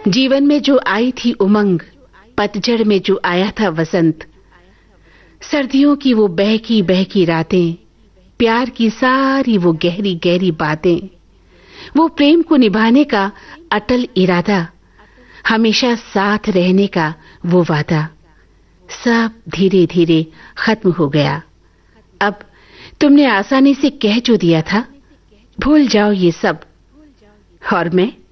जीवन में जो आई थी उमंग, पतझड़ में जो आया था वसंत, सर्दियों की वो बहकी बहकी रातें, प्यार की सारी वो गहरी गहरी बातें, वो प्रेम को निभाने का अटल इरादा, हमेशा साथ रहने का वो वादा, सब धीरे धीरे खत्म हो गया। अब तुमने आसानी से कह जो दिया था, भूल जाओ ये सब, और मैं